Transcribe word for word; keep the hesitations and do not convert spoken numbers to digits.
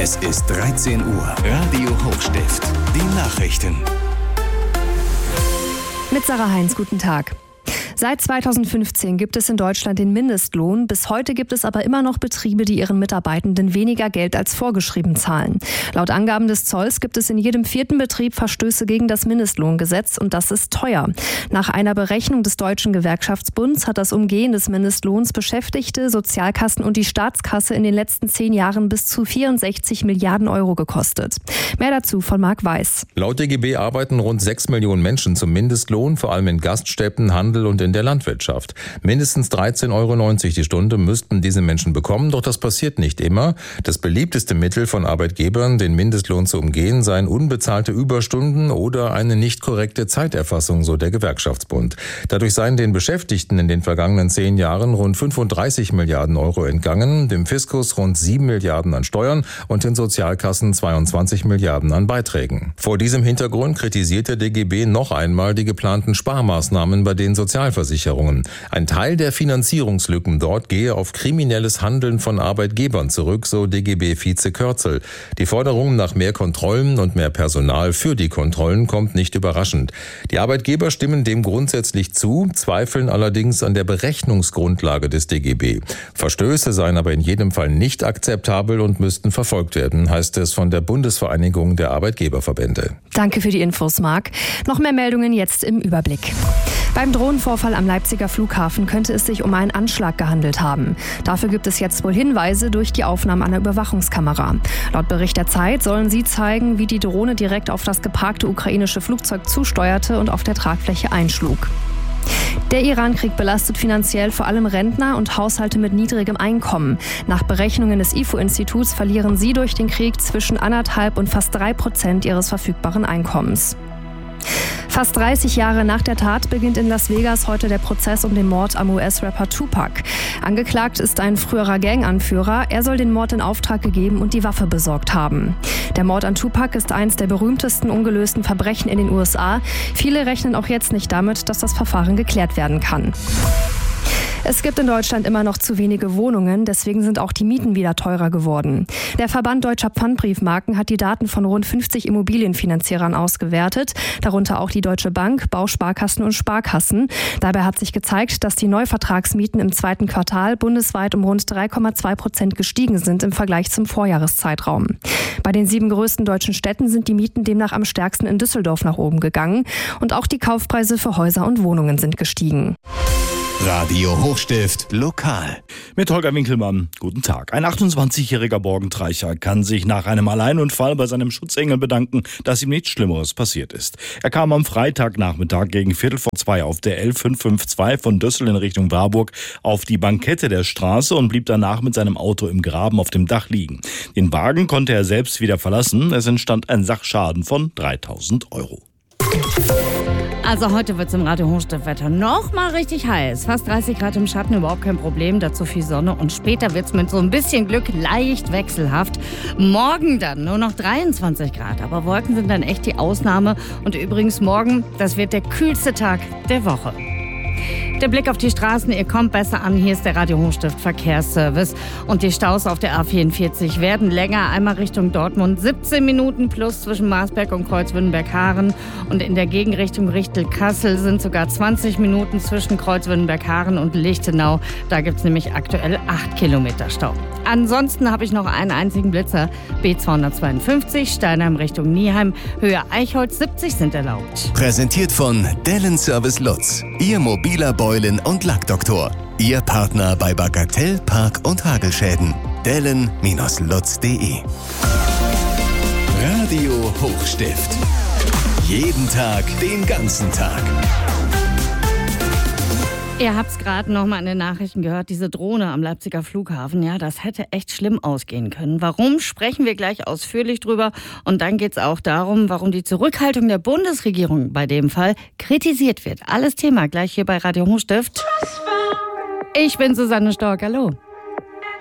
Es ist dreizehn Uhr. Radio Hochstift. Die Nachrichten. Mit Sarah Heinz, guten Tag. Seit zweitausendfünfzehn gibt es in Deutschland den Mindestlohn. Bis heute gibt es aber immer noch Betriebe, die ihren Mitarbeitenden weniger Geld als vorgeschrieben zahlen. Laut Angaben des Zolls gibt es in jedem vierten Betrieb Verstöße gegen das Mindestlohngesetz und das ist teuer. Nach einer Berechnung des Deutschen Gewerkschaftsbunds hat das Umgehen des Mindestlohns Beschäftigte, Sozialkassen und die Staatskasse in den letzten zehn Jahren bis zu vierundsechzig Milliarden Euro gekostet. Mehr dazu von Marc Weiß. Laut D G B arbeiten rund sechs Millionen Menschen zum Mindestlohn, vor allem in Gaststätten, Handel und in der Landwirtschaft. Mindestens dreizehn Euro neunzig die Stunde müssten diese Menschen bekommen, doch das passiert nicht immer. Das beliebteste Mittel von Arbeitgebern, den Mindestlohn zu umgehen, seien unbezahlte Überstunden oder eine nicht korrekte Zeiterfassung, so der Gewerkschaftsbund. Dadurch seien den Beschäftigten in den vergangenen zehn Jahren rund fünfunddreißig Milliarden Euro entgangen, dem Fiskus rund sieben Milliarden an Steuern und den Sozialkassen zweiundzwanzig Milliarden an Beiträgen. Vor diesem Hintergrund kritisiert der D G B noch einmal die geplanten Sparmaßnahmen bei den Sozialversicherungen. Ein Teil der Finanzierungslücken dort gehe auf kriminelles Handeln von Arbeitgebern zurück, so D G B-Vize Kürzel. Die Forderung nach mehr Kontrollen und mehr Personal für die Kontrollen kommt nicht überraschend. Die Arbeitgeber stimmen dem grundsätzlich zu, zweifeln allerdings an der Berechnungsgrundlage des D G B. Verstöße seien aber in jedem Fall nicht akzeptabel und müssten verfolgt werden, heißt es von der Bundesvereinigung der Arbeitgeberverbände. Danke für die Infos, Marc. Noch mehr Meldungen jetzt im Überblick. Beim Drohnenvorfall am Leipziger Flughafen könnte es sich um einen Anschlag gehandelt haben. Dafür gibt es jetzt wohl Hinweise durch die Aufnahmen einer Überwachungskamera. Laut Bericht der Zeit sollen sie zeigen, wie die Drohne direkt auf das geparkte ukrainische Flugzeug zusteuerte und auf der Tragfläche einschlug. Der Irankrieg belastet finanziell vor allem Rentner und Haushalte mit niedrigem Einkommen. Nach Berechnungen des I F O-Instituts verlieren sie durch den Krieg zwischen anderthalb und fast drei Prozent ihres verfügbaren Einkommens. Fast dreißig Jahre nach der Tat beginnt in Las Vegas heute der Prozess um den Mord am U S-Rapper Tupac. Angeklagt ist ein früherer Ganganführer. Er soll den Mord in Auftrag gegeben und die Waffe besorgt haben. Der Mord an Tupac ist eines der berühmtesten ungelösten Verbrechen in den U S A. Viele rechnen auch jetzt nicht damit, dass das Verfahren geklärt werden kann. Es gibt in Deutschland immer noch zu wenige Wohnungen, deswegen sind auch die Mieten wieder teurer geworden. Der Verband Deutscher Pfandbriefmarken hat die Daten von rund fünfzig Immobilienfinanzierern ausgewertet, darunter auch die Deutsche Bank, Bausparkassen und Sparkassen. Dabei hat sich gezeigt, dass die Neuvertragsmieten im zweiten Quartal bundesweit um rund drei Komma zwei Prozent gestiegen sind im Vergleich zum Vorjahreszeitraum. Bei den sieben größten deutschen Städten sind die Mieten demnach am stärksten in Düsseldorf nach oben gegangen und auch die Kaufpreise für Häuser und Wohnungen sind gestiegen. Radio Hochstift lokal. Mit Holger Winkelmann. Guten Tag. Ein achtundzwanzigjähriger Borgentreicher kann sich nach einem Alleinunfall bei seinem Schutzengel bedanken, dass ihm nichts Schlimmeres passiert ist. Er kam am Freitagnachmittag gegen Viertel vor zwei auf der L fünf fünf zwei von Düssel in Richtung Warburg auf die Bankette der Straße und blieb danach mit seinem Auto im Graben auf dem Dach liegen. Den Wagen konnte er selbst wieder verlassen. Es entstand ein Sachschaden von dreitausend Euro. Also heute wird es im Radio Hochstift-Wetter noch mal richtig heiß. Fast dreißig Grad im Schatten, überhaupt kein Problem. Dazu viel Sonne und später wird es mit so ein bisschen Glück leicht wechselhaft. Morgen dann nur noch dreiundzwanzig Grad. Aber Wolken sind dann echt die Ausnahme. Und übrigens morgen, das wird der kühlste Tag der Woche. Der Blick auf die Straßen, ihr kommt besser an. Hier ist der Radio Hochstift Verkehrsservice. Und die Staus auf der A vierundvierzig werden länger. Einmal Richtung Dortmund siebzehn Minuten plus zwischen Marsberg und Kreuzwindenberg-Haaren. Und in der Gegenrichtung Richtung Kassel sind sogar zwanzig Minuten zwischen Kreuzwindenberg-Haaren und Lichtenau. Da gibt es nämlich aktuell acht Kilometer Stau. Ansonsten habe ich noch einen einzigen Blitzer. B zweihundertzweiundfünfzig, Steinheim Richtung Nieheim. Höhe Eichholz siebzig sind erlaubt. Präsentiert von Dellen Service Lutz. Ihr mobiler Beulen- und Lackdoktor. Ihr Partner bei Bagatell, Park- und Hagelschäden. dellen Bindestrich lutz punkt de. Radio Hochstift. Jeden Tag, den ganzen Tag. Ihr habt es gerade noch mal in den Nachrichten gehört, diese Drohne am Leipziger Flughafen, ja, das hätte echt schlimm ausgehen können. Warum, sprechen wir gleich ausführlich drüber. Und dann geht es auch darum, warum die Zurückhaltung der Bundesregierung bei dem Fall kritisiert wird. Alles Thema gleich hier bei Radio Hochstift. Ich bin Susanne Stork, hallo.